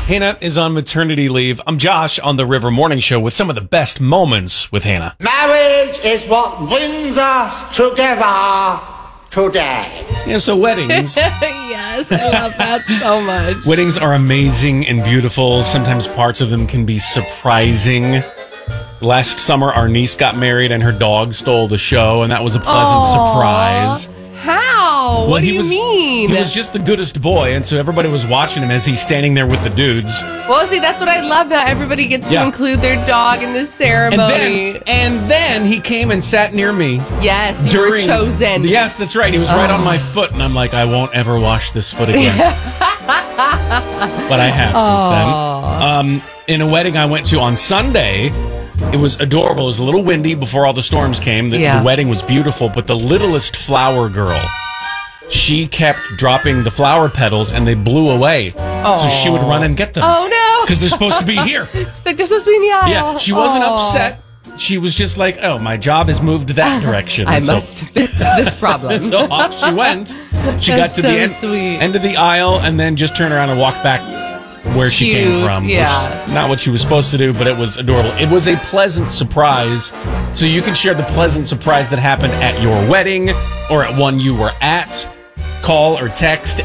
Hannah is on maternity leave. I'm Josh on the River Morning Show with some of the best moments with Hannah. Marriage is what brings us together today. Yeah, so weddings. Yes, I love that so much. Weddings are amazing and beautiful. Sometimes parts of them can be surprising. Last summer, our niece got married and her dog stole the show, and that was a pleasant surprise. How? What do you mean? He was just the goodest boy, and so everybody was watching him as he's standing there with the dudes. Well, see, that's what I love, that everybody gets to include their dog in this ceremony. And then he came and sat near me. Yes, you were chosen. Yes, that's right. He was right on my foot, and I'm like, I won't ever wash this foot again. But I have since then. In a wedding I went to on Sunday, it was adorable. It was a little windy before all the storms came. The wedding was beautiful, but the littlest flower girl, she kept dropping the flower petals and they blew away. So she would run and get them. Oh, no. Because they're supposed to be here. It's like they're supposed to be in the aisle. Yeah, she wasn't upset. She was just like, oh, my job has moved that direction. I must fix this problem. So off she went. She got to the end of the aisle and then just turned around and walked back where she came from. Yeah. Which, not what she was supposed to do, but it was adorable. It was a pleasant surprise. So you can share the pleasant surprise that happened at your wedding or at one you were at. Call or text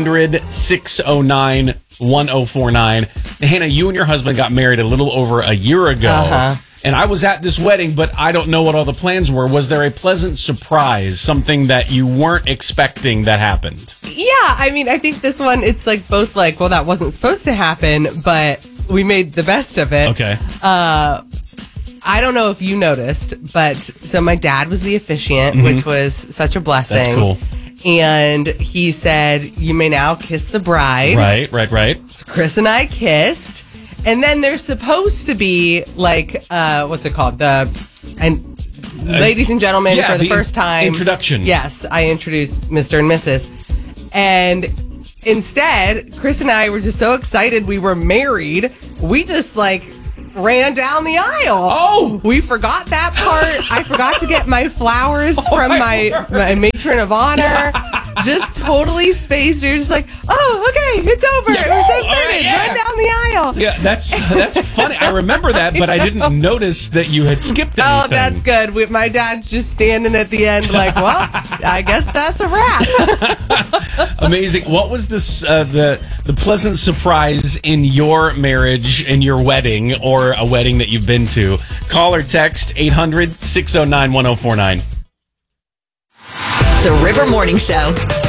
800-609-1049. Hannah, you and your husband got married a little over a year ago. And I was at this wedding, but I don't know what all the plans were. Was there a pleasant surprise, something that you weren't expecting that happened? Yeah, I mean, I think this one, it's like both like, well, that wasn't supposed to happen, but we made the best of it. Okay. I don't know if you noticed, but so my dad was the officiant, which was such a blessing. That's cool. And he said, you may now kiss the bride. Right. So Chris and I kissed. And then there's supposed to be like, what's it called? Ladies and gentlemen, for the first time. Introduction. Yes, I introduced Mr. and Mrs. And instead, Chris and I were just so excited we were married. We just like ran down the aisle. Oh! We forgot that part. I forgot to get my flowers from my matron of honor. Just totally spaced. You're just like, oh, okay, it's over. Yeah. We're so excited. Right, yeah. Run down the aisle. Yeah, that's funny. I remember that, but I didn't notice that you had skipped anything. Oh, that's good. My dad's just standing at the end like, well, I guess that's a wrap. Amazing. What was this the pleasant surprise in your marriage, in your wedding, or a wedding that you've been to? Call or text 800-609-1049. The River Morning Show.